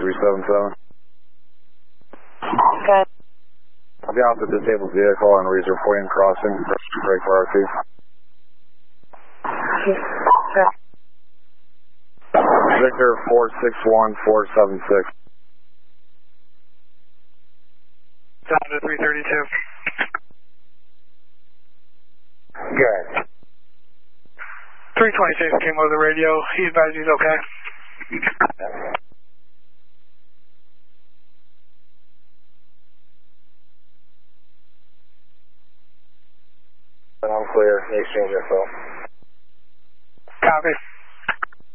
377. Okay. I'll be out the disabled vehicle on Reserve Point crossing. Break for RT. Okay. Victor 461476. Down to 332. Good. 326 came over the radio. He advised he's okay. I'm clear. Exchange info. Copy.